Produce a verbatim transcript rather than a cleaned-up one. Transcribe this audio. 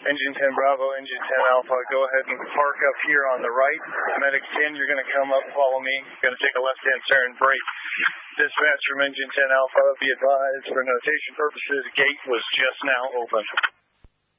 Engine ten Bravo, Engine ten Alpha, go ahead and park up here on the right. Medic ten, you're going to come up, follow me. Going to take a left-hand turn, brake. Dispatch from Engine ten Alpha, be advised, for notation purposes, gate was just now open.